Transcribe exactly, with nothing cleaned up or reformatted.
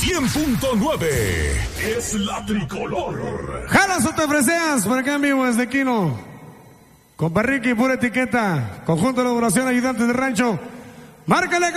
cien punto nueve es la tricolor. Jalas o te freseas, por acá en vivo desde Quino. Con Ricky, pura etiqueta. Conjunto de elaboración, ayudantes de rancho. Márcale.